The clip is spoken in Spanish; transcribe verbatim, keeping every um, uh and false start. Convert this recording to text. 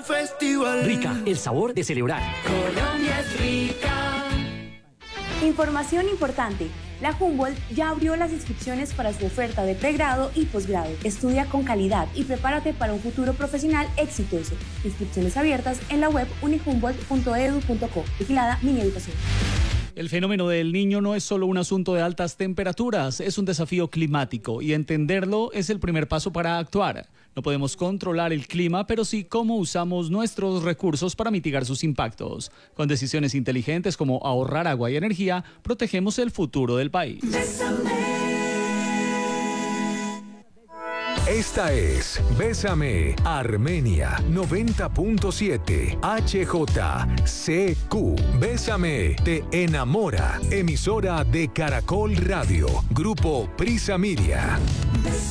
festival. Rica, el sabor de celebrar. Colombia es rica. Información importante. La Humboldt ya abrió las inscripciones para su oferta de pregrado y posgrado. Estudia con calidad y prepárate para un futuro profesional exitoso. Inscripciones abiertas en la web unihumboldt punto e d u punto co. Vigilada Mineducación. El fenómeno del Niño no es solo un asunto de altas temperaturas, es un desafío climático y entenderlo es el primer paso para actuar. No podemos controlar el clima, pero sí cómo usamos nuestros recursos para mitigar sus impactos. Con decisiones inteligentes como ahorrar agua y energía, protegemos el futuro del país. Esta es Bésame, Armenia noventa punto siete H J C Q. Bésame, te enamora. Emisora de Caracol Radio. Grupo Prisa Media.